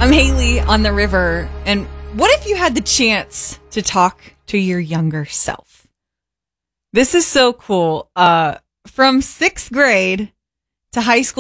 I'm Haley on the river. And what if you had the chance to talk to your younger self? This is so cool. From 6th grade to high school